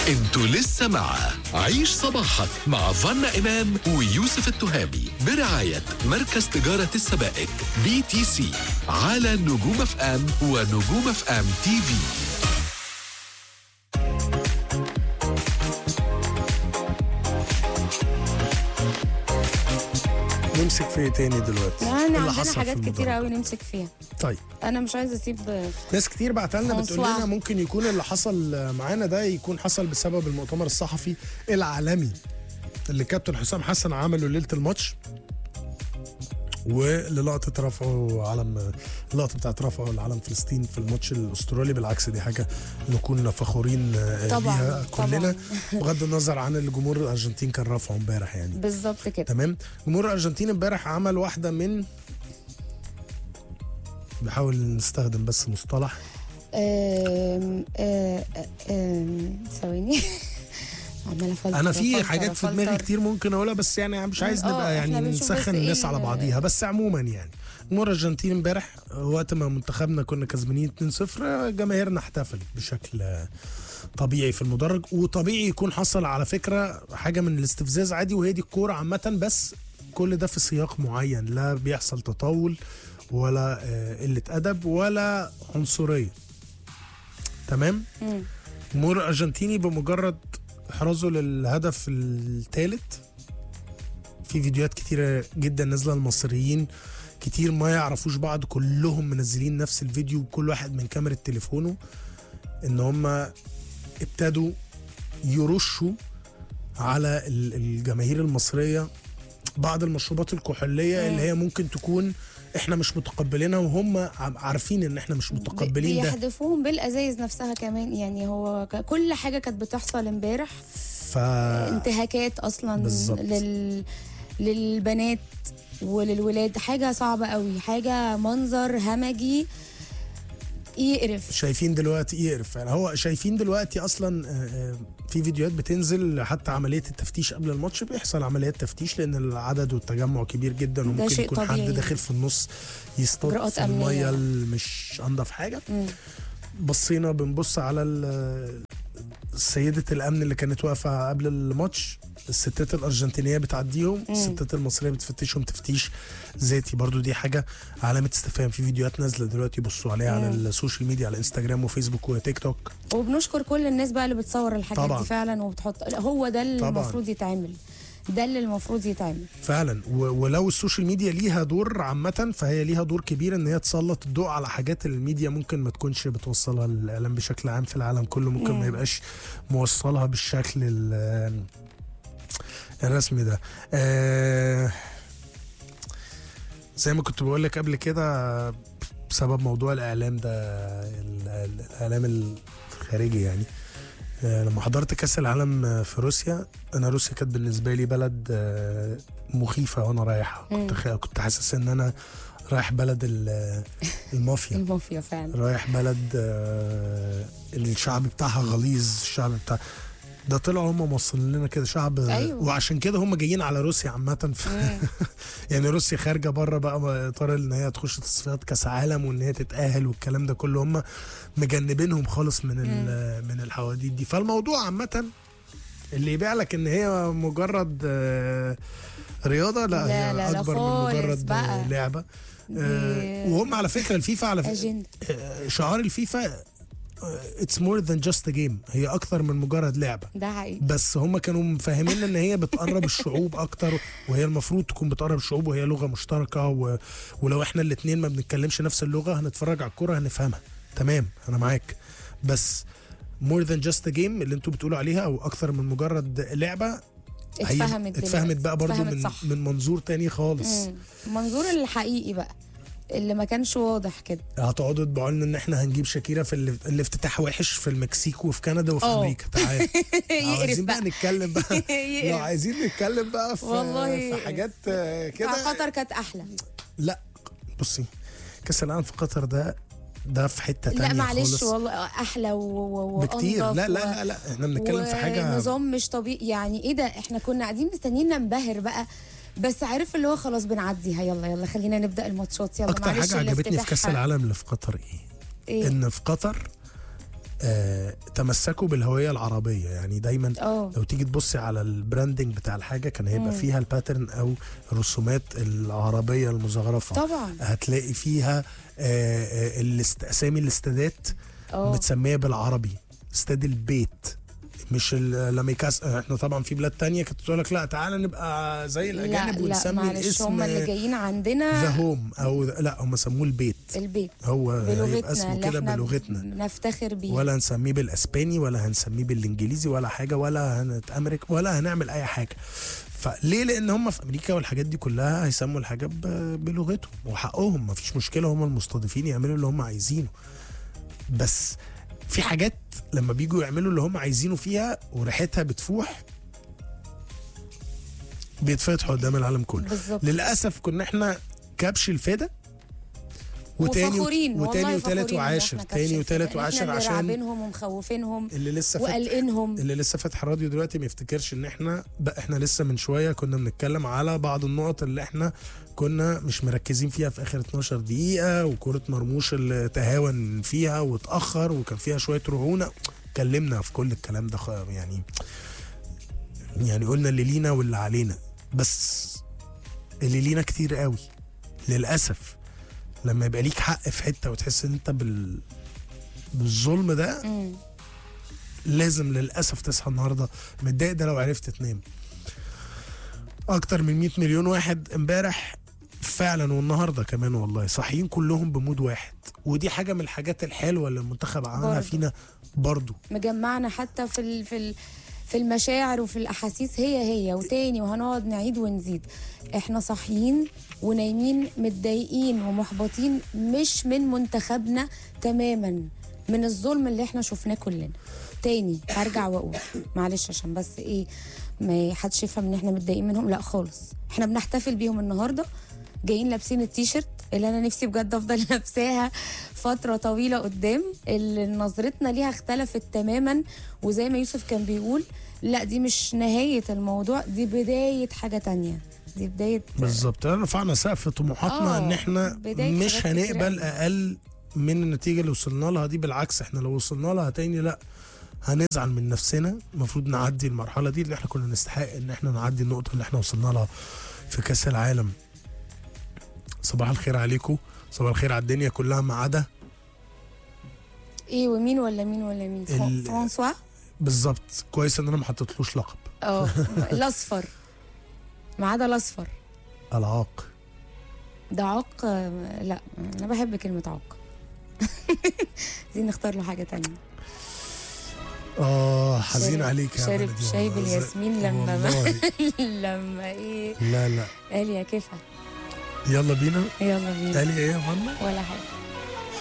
انتوا لسه مع عيش صباحك مع فانا إمام ويوسف التهامي برعاية مركز تجارة السبائك BTC على نجوم اف ام ونجوم اف ام تي في. نمسك في ايه تاني دلوقتي؟ يعني اللي عندنا حصل حاجات في كتير المدرج. قوي نمسك فيها. طيب انا مش عايزه اسيب. ناس كتير بعتلنا بتقول Bonsoir. لنا ممكن يكون اللي حصل معانا ده يكون حصل بسبب المؤتمر الصحفي العالمي اللي كابتن حسام حسن عمله ليله الماتش، وللقطه رفعوا علم، اللقطه بتاعت رفعوا العلم فلسطين في الماتش الاسترالي. بالعكس دي حاجه نكون فخورين طبعاً، بيها كلنا، طبعاً. بغض النظر عن الجمهور الارجنتين كان رافعه امبارح يعني. بالظبط كده. تمام. جمهور الارجنتين امبارح عمل واحده من، بحاول نستخدم بس مصطلح ثواني. عماله افلتر انا في أفلتر حاجات في دماغي أفلتر. كتير ممكن اقولها، بس يعني مش عايز نبقى يعني إحنا بنشوف بس نسخن إيه الناس على بعضيها. بس عموما يعني جمهور الارجنتين امبارح وقت ما منتخبنا كنا كسبانين 2-0 جماهيرنا احتفلت بشكل طبيعي في المدرج، وطبيعي يكون حصل على فكره حاجه من الاستفزاز عادي، وهي دي الكوره عامه، بس كل ده في سياق معين، لا بيحصل تطاول ولا قله ادب ولا عنصريه. تمام. الجمهور الارجنتيني بمجرد احرازه للهدف الثالث، في فيديوهات كتيرة جدا نازلة، المصريين كتير ما يعرفوش بعض كلهم منزلين نفس الفيديو، كل واحد من كاميرا تليفونه، ان هم ابتدوا يرشوا على الجماهير المصرية بعض المشروبات الكحولية اللي هي ممكن تكون احنا مش متقبلينها، وهم عارفين ان احنا مش متقبلين ده. بيحدفوهم بالازايز نفسها كمان، يعني هو كل حاجه كانت بتحصل امبارح. انتهاكات اصلا بالظبط. للبنات وللولاد، حاجه صعبه قوي، حاجه منظر همجي يقرف. شايفين دلوقتي يقرف يعني. هو شايفين دلوقتي اصلا في فيديوهات بتنزل، حتى عمليه التفتيش قبل الماتش بيحصل عمليات تفتيش لان العدد والتجمع كبير جدا، وممكن يكون طبيعي. حد داخل في النص يصطاد في الميه مش انضف حاجه. بصينا بنبص على سيدة الأمن اللي كانت واقفة قبل الماتش، الستات الأرجنتينية بتعديهم، الستات المصرية بتفتشهم تفتيش ذاتي. برضو دي حاجة علامة استفهام. في فيديوهات نازلة دلوقتي بصوا عليها على السوشيال ميديا، على انستجرام وفيسبوك وتيك توك. وبنشكر كل الناس بقى اللي بتصور الحاجات طبعا. دي فعلا وبتحط، هو ده اللي طبعا. المفروض يتعمل، ده اللي المفروض يتعمل فعلا. ولو السوشيال ميديا ليها دور عامة، فهي ليها دور كبير ان هي تسلط الضوء على حاجات الميديا ممكن ما تكونش بتوصلها، الاعلام بشكل عام في العالم كله ممكن ما يبقاش موصلها بالشكل الرسمي ده. زي ما كنت بقول لك قبل كده، بسبب موضوع الاعلام ده، الاعلام الخارجي يعني. لما حضرت كاس العالم في روسيا، انا روسيا كانت بالنسبه لي بلد مخيفه وانا رايحه. كنت حاسس ان انا رايح بلد المافيا. المافيا فعلا. رايح بلد الشعب بتاعها غليظ، الشعب بتاع ده طلعوا هم موصلين لنا كده شعب. أيوة. وعشان كده هم جايين على روسيا عامه. يعني روسيا خارجه بره بقى اطار ان هي تخش تصفيات كاس عالم وان هي تتاهل والكلام ده كله، هم مجنبينهم خالص من الحواديت دي. فالموضوع عامه اللي يبيع لك ان هي مجرد رياضه، لا هي لا اكبر من مجرد بقى. لعبه. وهم على فكره الفيفا على فكره شعار الفيفا it's more than just a game، هي اكتر من مجرد لعبه. ده حقيقي. بس هم كانوا مفهمين ان هي بتقرب الشعوب اكتر، وهي المفروض تكون بتقرب الشعوب، وهي لغه مشتركه، ولو احنا الاثنين ما بنتكلمش نفس اللغه هنتفرج على الكوره هنفهمها. تمام انا معاك، بس more than just a game اللي انتوا بتقولوا عليها او اكتر من مجرد لعبه اتفهمت بقى برضو من منظور تاني خالص. المنظور الحقيقي بقى اللي ما كانش واضح كده. هتقعدوا تبيعوا لنا ان احنا هنجيب شاكيرا في الافتتاح وحش في المكسيك وفي كندا وفي امريكا. تعال عايزين بقى نتكلم بقى لو عايزين نتكلم بقى في حاجات كده. قطر كانت احلى. لا بصي، كاس العالم في قطر ده في حته تانية. لا معلش خالص. والله احلى بكتير. لا احنا بنتكلم في حاجه نظام مش طبيعي. يعني ايه ده، احنا كنا قاعدين مستنيين ننبهر بقى، بس عارف اللي هو خلاص بنعديها، يلا خلينا نبدا الماتشات، يلا. اكتر حاجه عجبتني في كاس العالم اللي في قطر ايه؟ ان في قطر تمسكوا بالهويه العربيه. يعني دايما لو تيجي تبصي على البراندنج بتاع الحاجه كان هيبقى فيها الباترن او الرسومات العربيه المزخرفه طبعا. هتلاقي فيها اسامي الاستادات متسميه بالعربي، استاد البيت مش لاميكاس. احنا طبعا في بلاد تانية كانت تقول لك لا تعالى نبقى زي الاجانب ونسمي الاسم هم اللي جايين عندنا ذا هوم او لا هم سموه البيت هو يبقى اسمه كده بلغتنا نفتخر بيه، ولا نسميه بالاسباني ولا هنسميه بالانجليزي ولا حاجه ولا هنتامرك ولا هنعمل اي حاجه. فليه؟ لان هم في امريكا والحاجات دي كلها هيسموا الحاجه بلغتهم وحقهم، مفيش مشكله، هم المستضيفين يعملوا اللي هم عايزينه. بس في حاجات لما بيجوا يعملوا اللي هم عايزينه فيها وريحتها بتفوح بيتفتحوا قدام العالم كله بالزبط. للاسف كنا احنا كبش الفدا وتاني وتالت وعاشر تاني وتالت وعاشر عشان راعبينهم ومخوفينهم اللي لسه وقلقينهم. اللي لسه فاتح راديو دلوقتي ما يفتكرش ان احنا لسه من شويه كنا بنتكلم على بعض النقط اللي احنا كنا مش مركزين فيها في اخر 12 دقيقه، وكره مرموش اللي تهاون فيها واتاخر وكان فيها شويه رعونه. اتكلمنا في كل الكلام ده يعني قلنا اللي لينا واللي علينا، بس اللي لينا كتير قوي للاسف. لما يبقى ليك حق في حته وتحس ان انت بالظلم ده لازم للاسف تصحى النهارده متضايق. ده لو عرفت تنام. اكتر من 100 مليون واحد امبارح فعلا والنهارده كمان والله صاحيين كلهم بمود واحد، ودي حاجه من الحاجات الحلوه اللي المنتخب عملها فينا برضو، مجمعنا حتى في المشاعر وفي الاحاسيس هي وتاني، وهنقعد نعيد ونزيد. احنا صاحيين ونايمين متضايقين ومحبطين مش من منتخبنا تماما، من الظلم اللي احنا شفناه كلنا. تاني هرجع واقول معلش عشان بس ما حدش يفهم ان احنا متضايقين منهم، لا خالص. احنا بنحتفل بيهم النهارده، جايين لابسين التيشيرت اللي انا نفسي بجد افضل لابساها فتره طويله قدام، اللي نظرتنا ليها اختلفت تماما. وزي ما يوسف كان بيقول، لا دي مش نهايه الموضوع، دي بدايه حاجه تانية، دي بدايه بالظبط. رفعنا سقف طموحاتنا ان احنا مش هنقبل اقل من النتيجه اللي وصلنا لها دي. بالعكس احنا لو وصلنا لها تاني لا هنزعل من نفسنا. المفروض نعدي المرحله دي اللي احنا كنا نستحق ان احنا نعدي النقطه اللي احنا وصلنا لها في كاس العالم. صباح الخير عليكم، صباح الخير على الدنيا كلها ما عدا ومين ولا مين فرانسوا بالظبط. كويس ان انا ما حطيتلوش لقب. الاصفر ما عدا الاصفر. العاق ده عاق؟ لا انا بحب كلمه عاق. عايزين نختار له حاجه تانية. حزين عليك يا شارب شاي بالياسمين لما لما لا قال يا كيفها. يلا بينا. قال ايه يا فندم؟ ولا حاجه.